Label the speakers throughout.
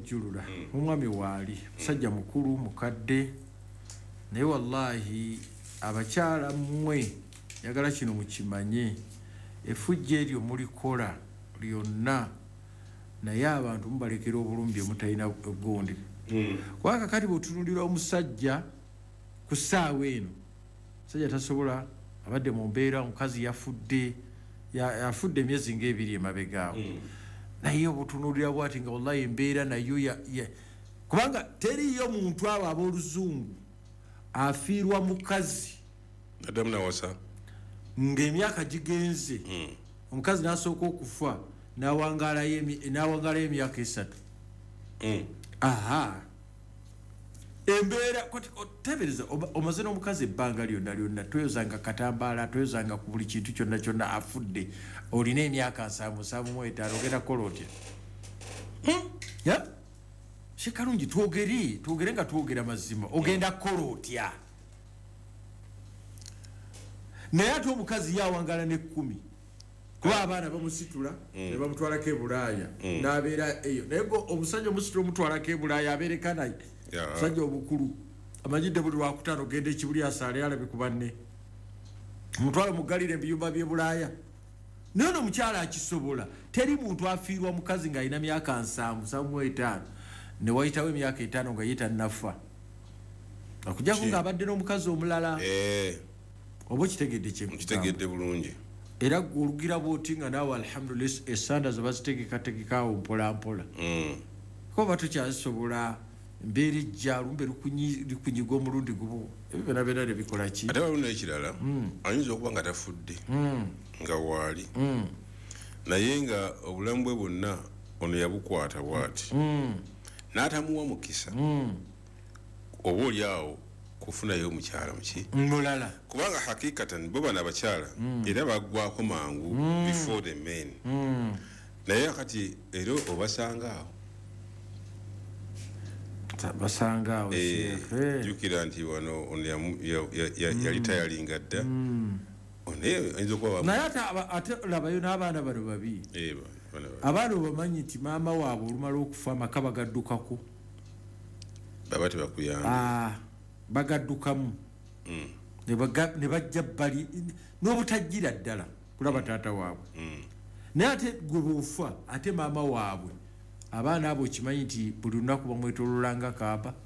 Speaker 1: mujjulula omwami waali musajja mukulu mukadde naye wallahi abakyala mmwe yagala kino mukimanye effujja eryo mulikola lyonna naye abantu mubalekera obulumbi mutalina gundi kubanga kati bw'otunulira omusajja ku ssaawa eno musajja tasobola abadde mu mbeera omukazi yafudde emyezi ng'ebiri emabegaawo naye obutunulira bwati nga wallahi embeera nayo kubanga teriyo muntu abo ab'oluzungu afiirwa mukazi
Speaker 2: adamu nawasa
Speaker 1: ng'emyaka gigenze omukazi n'asooka okufa n'awangalayo emyaka 3 aha embeera tebereza omaze n'omukazi ebbanga lyonna toyozanga katambaala toyozanga ku buli kintu kyonna kyonna afudde olina emyaka 7 ogenda kukola otya kikalungi twogere nga twogera mazima ogenda kukola otya naye ate omukazi yawangala ne10 kuba abaana bamusitula ne bamutwalako e Bulaaya n'abeera eyo naye omusajja omusitula omutwalako e Bulaaya abeereka naye musajja obukulu amanyidde buli lwakutaano ogenda ekibuli asaale alabe ku banne omutwalo mugalire ebiyumba by'e Bulaaya naye ono omukyala akisobola teri muntu afiirwa mukazi ng'alina myaka 7 ne wayitawo emyaka 5 nga ye tannafa okujjako ng'abadde n'omukazi omulala oba okitegedde
Speaker 2: kitegedde bulungi
Speaker 1: era olugira bwoti nga naawe alhamdulillah esanda ze bazitegekategekaawo mpolampola kuba tukyazisobola embeera ejja lumbe likunyiga omulundi gubo ebyo byonna ne bikola ki
Speaker 2: ate waliwo n'ekirala ayinza okuba nga tafudde nga waali naye nga obulamu bwe bwonna ono yabukwata bw'ati n'atamuwa mukisa oba oli awo kufunayo omukyala muki
Speaker 1: mulala
Speaker 2: kubanga hakikatan bo bano abakyala era baggwako mangu before the men naye kati era obasangaawo jukira nti wano yali tayalinga dda
Speaker 1: naye ate labayo n'abaana bano babi abaana bamanyi nti maama waabwe olumala okufa amaka bagaddukako
Speaker 2: baba tebakuyamba
Speaker 1: bagaddukamu ne bajja bbali n'obutajjira ddala kulaba taata waabwe naye ate gwe bw'ofa ate maama waabwe abaana abo okimanyi nti buli lunaku bamwetololanga kaaba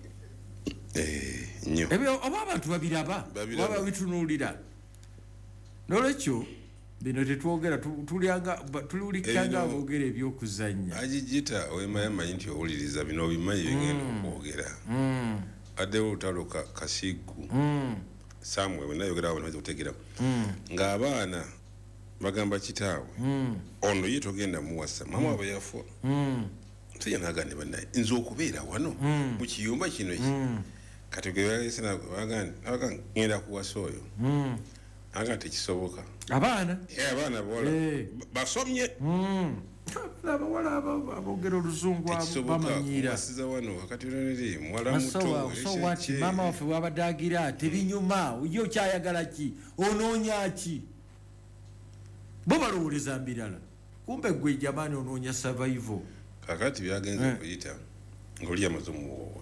Speaker 1: ebyo oba abantu babiraba oba babitunuulira n'olwekyo bino tetwogera tuliwulikanga aboogera ebyokuzannya
Speaker 2: agigita owema yamanyi nti owuliriza bino obimanyi bigenda okwogera addewo olutalo kasigu samwe wenayogera abantu baza kutegera ng'abaana bagamba kitaawe ono ye togenda muwasa mama wabe yafa musajja n'agande bannaye nze okubeera wano mu kiyumba kino ki kati ngenda kuwasa oyo aga tekisoboka
Speaker 1: abaana
Speaker 2: bawala basomye
Speaker 1: abawala aboogera oluzungu bamanyiira
Speaker 2: basiza wano wakati oloneri muwala muto
Speaker 1: wati maama waffe wabadaagira tebinyuma ye okyayagala ki onoonya ki bo balowoleza mbirala kumbe gwe jamaani onoonya survival
Speaker 2: kakati byagenze okuyita ng'oli amaze omuwoowa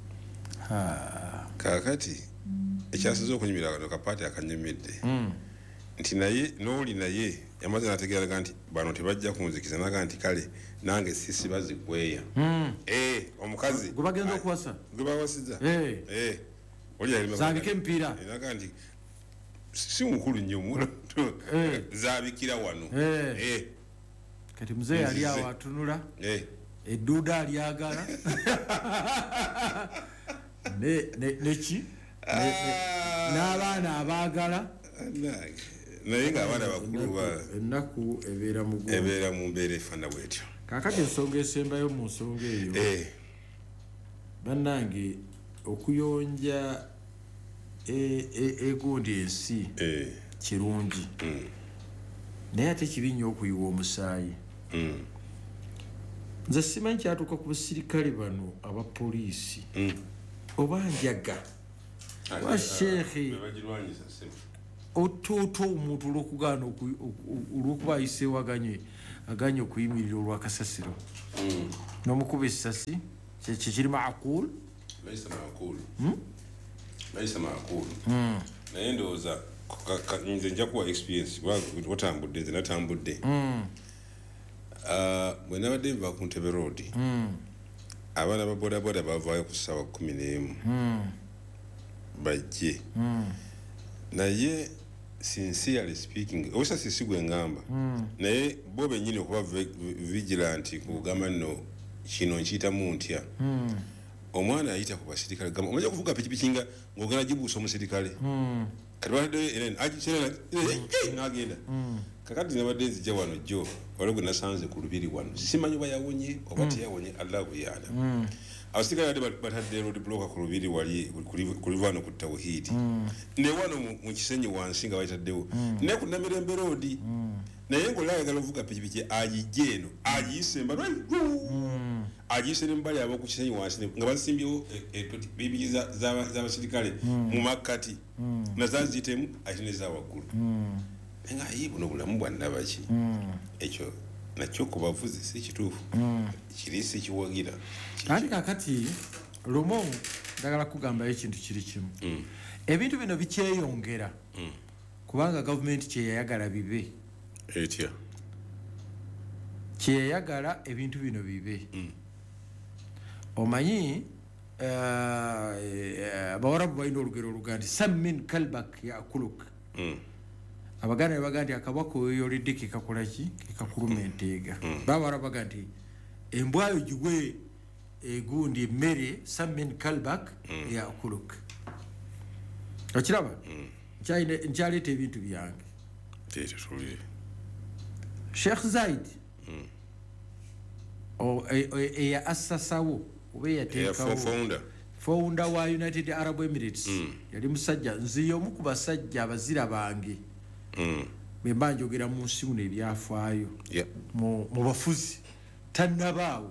Speaker 2: kakati ekyasinze okunyumira kano kapaati akanyumidde nti naye n'oli naye yamaze n'ategeeraga nti bano tebajja kunzikiza naga nti kale nange sisi bazikweya omukazi
Speaker 1: gwe bagenza okuwasa
Speaker 2: gwe bawasiza oli
Speaker 1: zabika emipiira
Speaker 2: naga nti si mukulu nnyo zabikira wano
Speaker 1: kati muzeeyi ali awo atunula edduuda alyagala neki n'abaana abaagala
Speaker 2: naye ng'abaana bakulu
Speaker 1: ennaku
Speaker 2: ebeera mu mbeera efaana bwetyo
Speaker 1: kakati ensonga esembayo mu nsonga eyo bannange okuyonja egundi ensi kirungi naye ate kibi nnyo okuyiwa omusaayi nze simanyi kyatuuka ku basirikale bano abapoliisi oba njaga oba sheekhe otoota omuntu olw'okugaana olw'okuba ayisewaganye aganye okuyimirira olw'akasasiro n'omukuba essasi kiri maakul
Speaker 2: laisa maakul naye ndowooza nze nja kuwa experience watambudde nze natambudde bwe nabadde nva ku Ntebe road abaana ba bodaboda bavaayo ku ssaawa 11 bajje naye sincerely speaking obisa sisigwe ngamba naye bo bennyini okuba vigilant kugamba nno kino nkiyitamu ntya omwana ayita ku basirikale gamba omaze kuvuga pikipiki nga ng'ogenda gibuusa omusirikale kati bataddeyo n'agenda kakati nabadde nzijja wano jjo waliwo gwe nasanze ku lubiri wano simanyi oba yawonye oba teyawonye allahu yaala abasirikale badde batadde road block ku lubiri wali kuli wano ku Tawhidi ne wano mu Kisenyi wansi nga bayitaddewo ne ku Namirembe road naye ng'olaayagala ovuga pikipiki agijje eno agiyise mbalo agiyise n'embali abo ku Kisenyi wansi nga basimbyewo pikipiki z'abasirikale mu makkati nazazitemu ate neza waggulu nga ayi buno bulamu bwa nnabaki ekyo nakyo ku bavuzi si kituufu kiri si kiwagira
Speaker 1: kandi kakati lumo ndagala kugambayo ekintu kiri kimu ebintu bino bikyeyongera kubanga gavumenti kyeyayagala bibe
Speaker 2: etya
Speaker 1: kyeyayagala ebintu bino bibe omanyi abawarabu balina olugero oluga nti sammin kalbak yakuluk abaganda ne baga nti akabaka oyo yolidde kekakolaki kekakuluma enteega babawarabu baga nti embwayo gigwe egundi emmere sammin kalbak yakuluk okiraba nkyaleeta ebintu byange Sheikh Zayed eya assasawo oba eyateekawo founder wa United Arab Emirates yali musajja nziyo omu ku basajja abazira bange bwe mba njogera mu nsi muno ebyafaayo mu bafuzi tannabaawo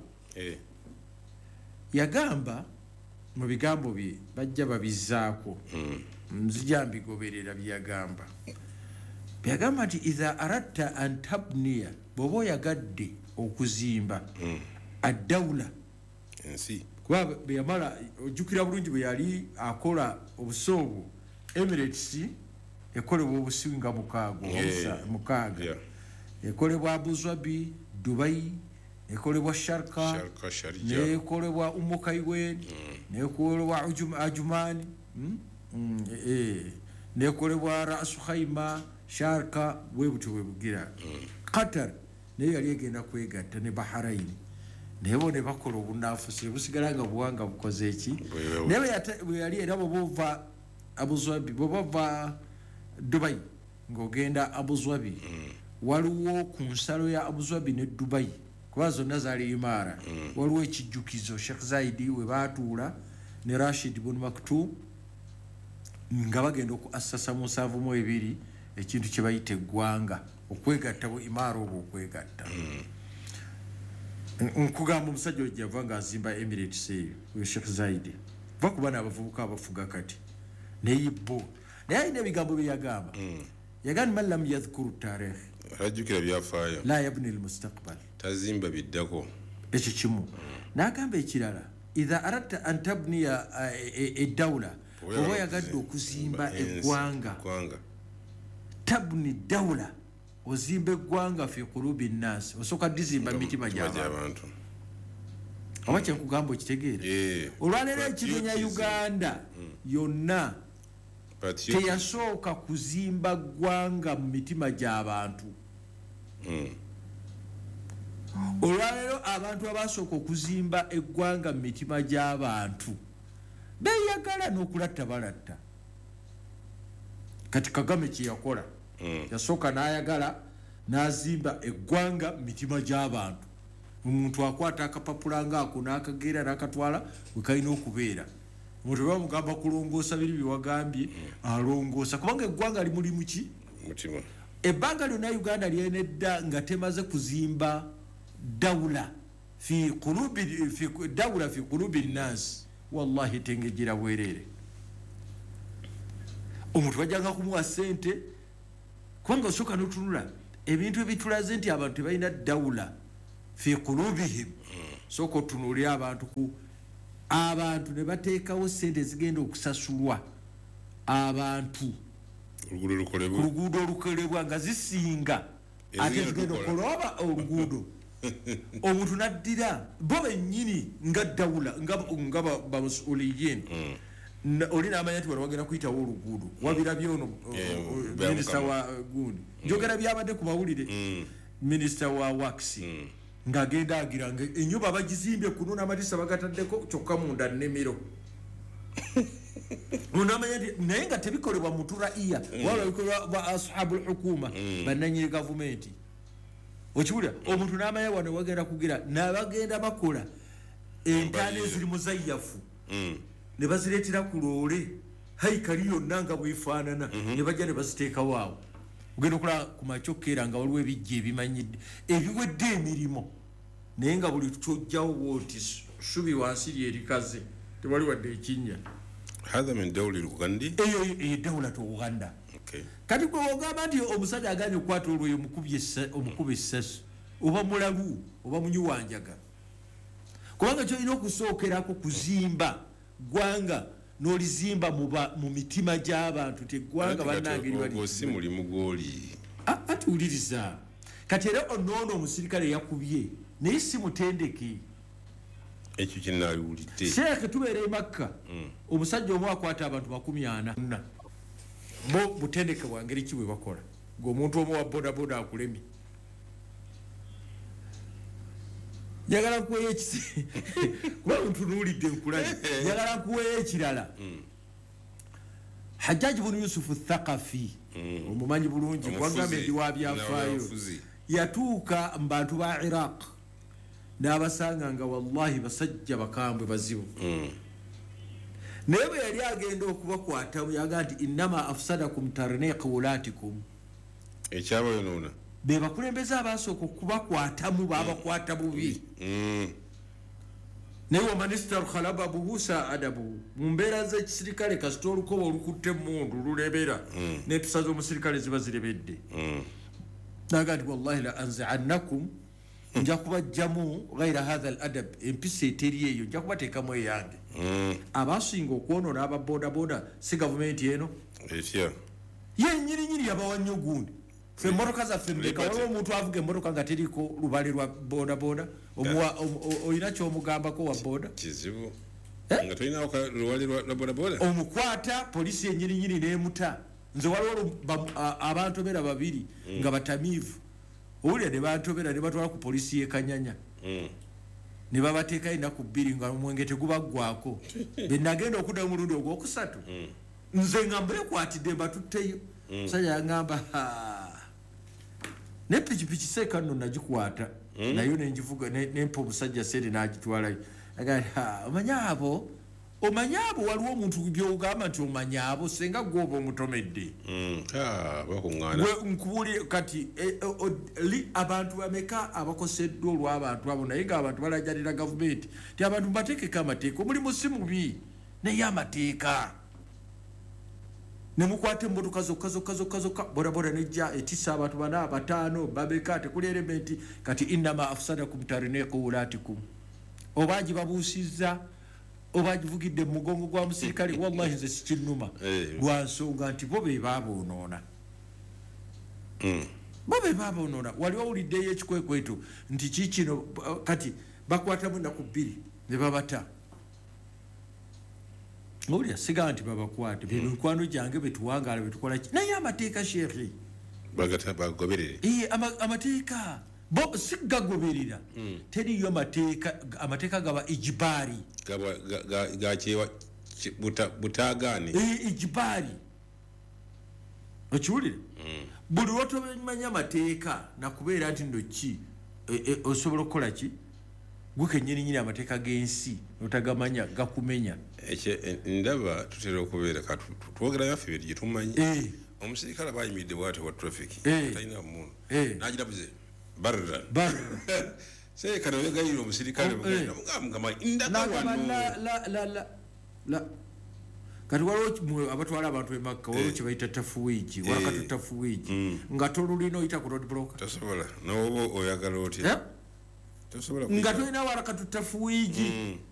Speaker 1: yagamba mu bigambo bye bajja babizzaako nzija mbigoberera byagamba nti idha aradta an tabniya bw'oba oyagadde okuzimba addawula
Speaker 2: ensi
Speaker 1: kuba bwe yamala ojjukira bulungi bwe yali akola obusoobu Emirates ekolebwa obusinga mukaaga ekolebwa Abu Dhabi, Dubai, ekolebwa Sharqa, nekolebwa Umukaiwen, nekolebwa Ajumani, nekolebwa Rasu Khaima, Sharqa, webuto webugira. Qatar naye yali egenda kwegatta ne Bahrain. Nebo ne bakola obunaafusi busigala nga buwanga bukoze eki. Naye yali era bova Abu Dhabi, bova Dubai ng'ogenda Abu Dhabi waliwo ku nsalo ya Abu Dhabi ne Dubai kuba zonna zaali imaara waliwo ekijjukizo Sheikh Zayed we baatuula ne Rashid Ibn Maktoum nga bagenda okuassasa mu 72 ekintu kye bayita eggwanga okwegatta bu imaara obo okwegatta nkugamba omusajja oyo yava ng'azimba Emirates eyo Sheikh Zayed va kuba n'abavubuka abafuga kati neyibbo naye alina ebigambo bye yagamba yagamba man lam yadhkuru tarikh
Speaker 2: ajjukira byafaayo
Speaker 1: la yabni almustaqbal
Speaker 2: tazimba biddako
Speaker 1: ekyo kimu n'agamba ekirala idha aradta an tabniya eddawula oba oyagadde okuzimba eggwanga tabni dawula ozimba eggwanga fi qulubi nnaasi osooka dizimba mitima gy'abantu oba kyenkugamba okitegeera olwaleero ekibinya Uganda yonna teyasooka kuzimba ggwanga mu mitima gy'abantu olwaleero abantu abasooka okuzimba eggwanga mu mitima gy'abantu beyagala n'okulatta balatta kati Kagame kye yakola yasooka n'ayagala n'azimba eggwanga mu mitima gy'abantu omuntu akwata akapapula ngaako n'akageera n'akatwala we kalina okubeera omuntu bwe bamugamba kulongoosa biri byewagambye alongoosa kubanga eggwanga limuli muki
Speaker 2: mutima
Speaker 1: ebbanga lyonna Uganda lyena edda nga temaze kuzimba dawula fi qulubi nnaasi wallahi tengejjera bwereere omuntu bajjanga kumuwa ssente kubanga osooka n'otunula ebintu ebitulaze nti abantu tebalina dawula fi qulubihim soko tunulira abantu ne bateekawo sente zigenda okusasulwa abantu oluguudo olukolebwa nga zisinga ate zigenda okukolwa oluguudo omuntu naddira bo bennyini nga dawula nga bamusuliyin oli n'amanya nti wano wagenda kuyitawo oluguudo wabirabye ono minisita wa gundi njogera byabadde ku mawulire minisita wa wax ng'agenda agira nga ennyumba bagizimbye kuno n'amadisa bagataddeko kyokka munda nnimiro unamanya nti naye nga tebikolebwa mu turaiya wala bikolebwa ba ashabul hukuma bannanyini gavumenti okiwulira omuntu n'amanya wano wagenda kugira n'abagenda bakola entaana eziri muzayyafu ne bazireetera ku loole haikali yonna nga bwefaanana ne bajja ne baziteekawo awo ogenda okulaba ku makyokkeera nga waliwo ebijja ebimanyidde ebiwedde emirimu naye nga buli kyojjawo bwoti subi wansi lyerikaze tewali wadde ekinnya
Speaker 2: hatha min dawli lugandi
Speaker 1: eyo dawla to uganda kati gwe ogamba nti omusajja aganye okukwata olwoyo omukuba essasi oba mulalu oba munyiwanjaga kubanga kyolina okusookerako kuzimba gwanga n'olizimba mu mitima gy'abantu teggwanga bannange
Speaker 2: si mulimu gwoli
Speaker 1: ati wuliriza kati era onoono omusirikale yakubye naye si mutendeke
Speaker 2: ekyo kyenabiwulidde
Speaker 1: sheekhe tubeera e makka omusajja omu akwata abantu 40 bo butendeke bwa ngeri ki bwe bakola ng'omuntu omu wa bodaboda akulemye njagala nkuweyo kuba ntunuulidde nkulaye njagala nkuweyo ekirala Hajjaj ibn Yusuf Thaqafi omumanyi bulungi gwagambye ndi wa byafaayo yatuuka mu bantu ba Iraq n'abasanga nga wallahi basajja bakambwe bazibu naye bwe yali agenda okubakwata yaga nti innama afsadakum tarniq wulatikum
Speaker 2: ekyabayonoona
Speaker 1: be bakulembeze abasooka okubakwatamu babakwata bubi naye wamanisita khalaba buhusa adabu mu mbeera z'ekisirikale kasita olukoba olukutte emundu lulebera n'empisa z'omusirikale ziba zirebedde naga nti wallahi la anzi'annakum nja kubajjamu ghaira hatha al adab empisa eteri eyo nja kubateekamu eyange abasinga okwonoona ababodaboda si gavumenti eno yennyininyini yabawa nnyo gundi fe emmotoka zaffe mbeka waliwo omuntu avuga emmotoka nga teriko lubale lwa bodaboda olina kyomugambako wa boda
Speaker 2: kizibu nga tolinawo luwale lwa bodaboda
Speaker 1: omukwata polisi yennyininyini n'emuta nze waliwo abantobera babiri nga batamiivu owulira ne bantobera ne batwala ku polisi y'ekanyanya ne babateekayo ennaku 2 nga omwenge tegubaggwako be nagenda okuddayo mulundi ogwokusatu nze nga mbekwatidde mbatutteyo musajja yagamba ne pikipiki seeka nno nagikwata nayo nenjivuga nempa omusajja sente n'agitwalayo omanya abo waliwo omuntu byogamba nti omanya abo senga gwoba omutomedde nkubuli kati abantu bameka abakoseddwa olw'abantu abo naye ng'abantu balajanira gavumenti ti abantu mbateekeko amateeka omulimu si mubi naye amateeka nemukwata emmotoka zokka bodaboda nejja etisa abantu 4 5 babeka tekuli elementi kati innama afsadakum tarniqu wulatikum oba gibabuusizza oba givugidde mu mugongo gwa musirikale wallahi nze sikinnuma lwa nsonga nti bo be baaboonoona wali wawuliddeyo ekikwekweto nti kikino kati bakwatamu ennaku 2 ne babata owulira sigaa nti babakwate be mikwano gyange betuwangaala betukola ki naye amateeka sheekhe
Speaker 2: bagoberere
Speaker 1: amateeka bo sigagoberera teriyo amateeka gaba ijibari
Speaker 2: gakyewa butagaane
Speaker 1: ijibari okiwulire buli lwotomanya amateeka nakubeera nti ndo ki osobola okukola ki gukennyininyini amateeka g'ensi otagamanya gakumenya
Speaker 2: ndaba tutera okubeera twogera yaffe bye gyetumanyi omusirikale abayimiridde bwate wa traffic talina muntu n'agirabuze barra seekano yegayira omusirikale mugamba indagawano
Speaker 1: kati waliwo abatwala abantu e Makka waliwo kye bayita tafuwiji wakati tafuwiji nga tolulina oyita ku road block
Speaker 2: tosobola n'oba oyagala otya tosobola
Speaker 1: nga tolina warakatu tafuwiji